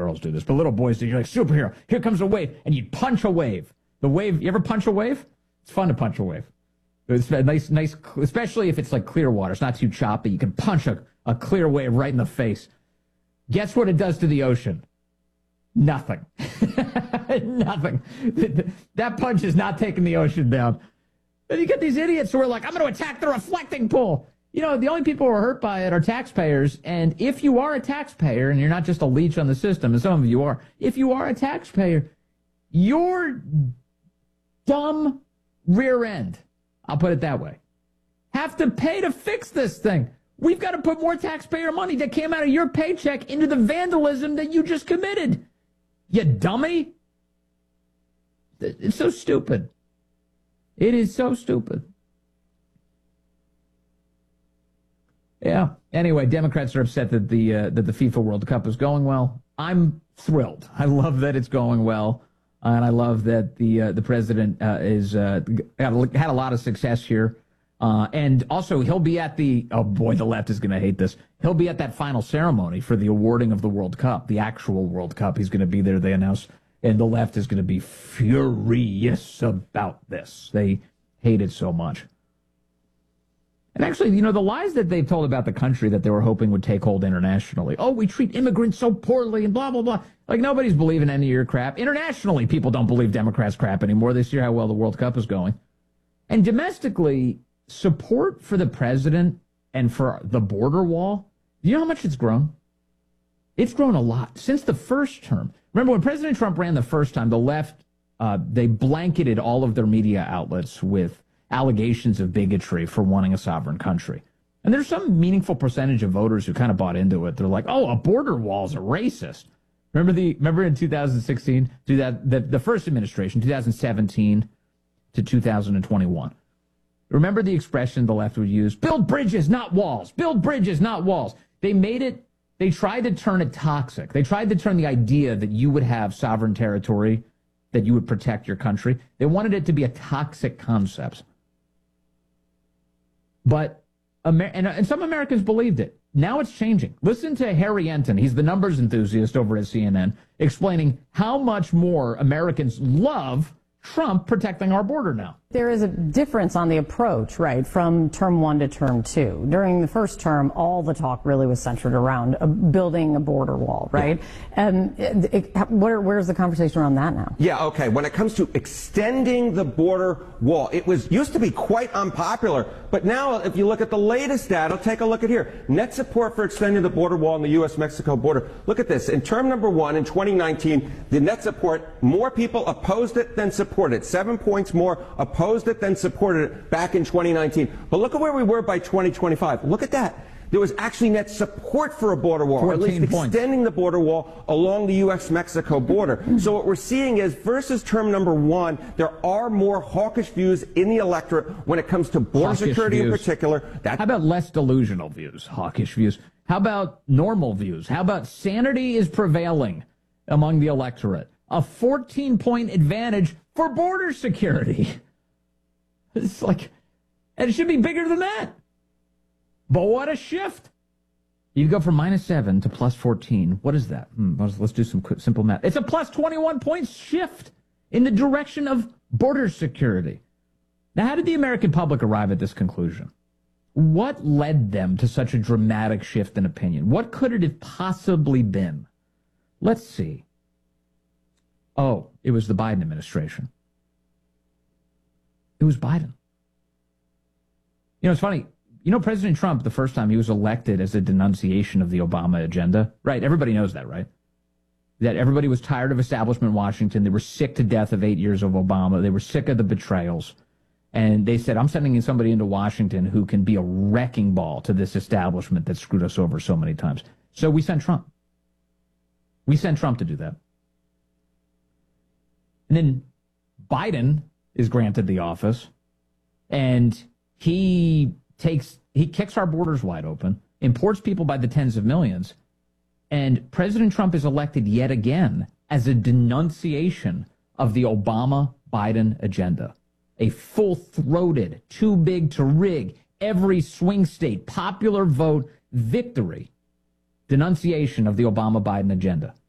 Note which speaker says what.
Speaker 1: girls do this, but little boys do. You're like, superhero, here comes a wave, and you punch a wave. The wave, you ever punch a wave? It's fun to punch a wave. It's nice, especially if it's like clear water. It's not too choppy. You can punch a clear wave right in the face. Guess what it does to the ocean? Nothing. Nothing. That punch is not taking the ocean down. And you get these idiots who are like, I'm going to attack the reflecting pool. You know, the only people who are hurt by it are taxpayers. And if you are a taxpayer, and you're not just a leech on the system, and some of you are, if you are a taxpayer, your dumb rear end, I'll put it that way, have to pay to fix this thing. We've got to put more taxpayer money that came out of your paycheck into the vandalism that you just committed. You dummy. It's so stupid. It is so stupid. Yeah. Anyway, Democrats are upset that the FIFA World Cup is going well. I'm thrilled. I love that it's going well, and I love that the president had a lot of success here. And also, he'll be at the, oh boy, the left is going to hate this. He'll be at that final ceremony for the awarding of the World Cup, the actual World Cup. He's going to be there, they announced. And the left is going to be furious about this. They hate it so much. And actually, you know, the lies that they've told about the country that they were hoping would take hold internationally. Oh, we treat immigrants so poorly and blah, blah, blah. Like, nobody's believing any of your crap. Internationally, people don't believe Democrats' crap anymore. They see how well the World Cup is going. And domestically, support for the president and for the border wall, do you know how much it's grown? It's grown a lot since the first term. Remember, when President Trump ran the first time, the left, they blanketed all of their media outlets with allegations of bigotry for wanting a sovereign country. And there's some meaningful percentage of voters who kind of bought into it. They're like, oh, a border wall's a racist. Remember in 2016, the first administration, 2017 to 2021. Remember the expression the left would use, build bridges, not walls. Build bridges, not walls. They tried to turn it toxic. They tried to turn the idea that you would have sovereign territory, that you would protect your country. They wanted it to be a toxic concept. But, and some Americans believed it. Now it's changing. Listen to Harry Enton. He's the numbers enthusiast over at CNN, explaining how much more Americans love Trump protecting our border now.
Speaker 2: There is a difference on the approach, right, from term one to term two. During the first term, all the talk really was centered around building a border wall, right? Yeah. And where's the conversation around that now?
Speaker 3: Yeah, okay. When it comes to extending the border wall, it used to be quite unpopular. But now, if you look at the latest data, take a look at here. Net support for extending the border wall on the U.S.-Mexico border. Look at this. In term number one, in 2019, the net support, more people opposed it than supported. 7 points more opposed it than supported it back in 2019. But look at where we were by 2025. Look at that. There was actually net support for a border wall, or at least extending the border wall along the U.S.-Mexico border. So what we're seeing is, versus term number one, there are more hawkish views in the electorate when it comes to border security in particular.
Speaker 1: How about less delusional views, hawkish views? How about normal views? How about sanity is prevailing among the electorate? A 14-point advantage for border security. It's like, and it should be bigger than that. But what a shift. You go from -7 to +14. What is that? Let's do some quick, simple math. It's a plus 21 points shift in the direction of border security. Now, how did the American public arrive at this conclusion? What led them to such a dramatic shift in opinion? What could it have possibly been? Let's see. Oh, it was the Biden administration. It was Biden. You know, it's funny. You know, President Trump, the first time he was elected as a denunciation of the Obama agenda, right? Everybody knows that, right? That everybody was tired of establishment Washington. They were sick to death of 8 years of Obama. They were sick of the betrayals. And they said, I'm sending in somebody into Washington who can be a wrecking ball to this establishment that screwed us over so many times. So we sent Trump. We sent Trump to do that. And then Biden is granted the office, and he kicks our borders wide open, imports people by the tens of millions, and President Trump is elected yet again as a denunciation of the Obama-Biden agenda. A full-throated, too big to rig, every swing state, popular vote victory denunciation of the Obama-Biden agenda.